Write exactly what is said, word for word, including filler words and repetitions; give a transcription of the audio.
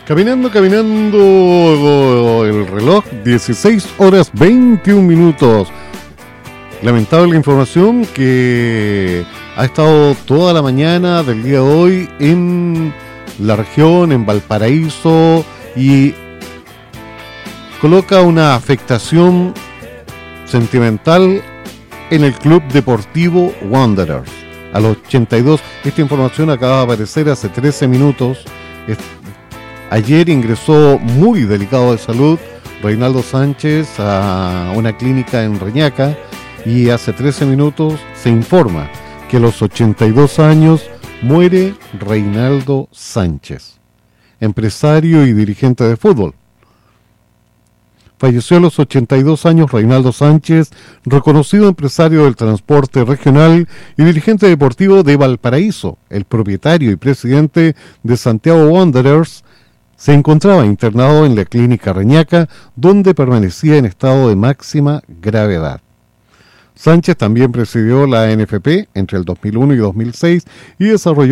Caminando, caminando, el reloj, dieciséis horas veintiún minutos. Lamentable información que ha estado toda la mañana del día de hoy en la región, en Valparaíso, y coloca una afectación sentimental en el Club Deportivo Wanderers. A los ochenta y dos, esta información acaba de aparecer hace trece minutos. Ayer ingresó muy delicado de salud Reinaldo Sánchez a una clínica en Reñaca, y hace trece minutos se informa que a los ochenta y dos años muere Reinaldo Sánchez, empresario y dirigente de fútbol. Falleció a los ochenta y dos años Reinaldo Sánchez, reconocido empresario del transporte regional y dirigente deportivo de Valparaíso. El propietario y presidente de Santiago Wanderers se encontraba internado en la clínica Reñaca, donde permanecía en estado de máxima gravedad. Sánchez también presidió la N F P entre el dos mil uno y dos mil seis y desarrolló